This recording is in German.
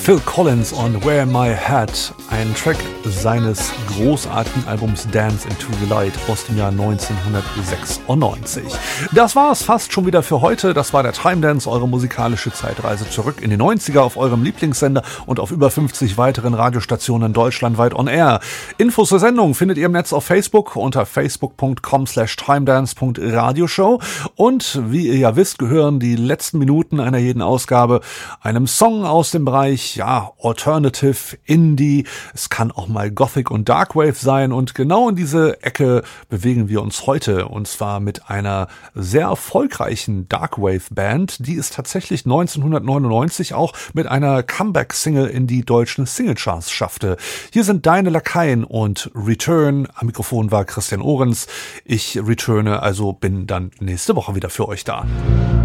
Phil Collins und Wear My Hat, ein Track seines großartigen Albums Dance into the Light aus dem Jahr 1996. Das war's fast schon wieder für heute. Das war der Time Dance, eure musikalische Zeitreise zurück in die 90er auf eurem Lieblingssender und auf über 50 weiteren Radiostationen deutschlandweit on air. Infos zur Sendung findet ihr im Netz auf Facebook unter facebook.com/timedance.radioshow. Und wie ihr ja wisst, gehören die letzten Minuten einer jeden Ausgabe einem Song aus dem Bereich, Alternative, Indie. Es kann auch mal Gothic und Darkwave sein und genau in diese Ecke bewegen wir uns heute und zwar mit einer sehr erfolgreichen Darkwave-Band, die es tatsächlich 1999 auch mit einer Comeback-Single in die deutschen Singlecharts schaffte. Hier sind Deine Lakaien und Return. Am Mikrofon war Christian Ohrens. Ich returne, also bin dann nächste Woche wieder für euch da.